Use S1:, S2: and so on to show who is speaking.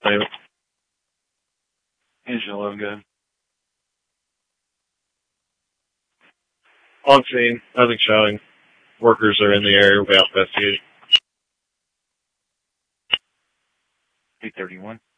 S1: payment.
S2: Engine 11, good.
S1: On scene, nothing showing. Workers are in the area without investigating.
S2: 831.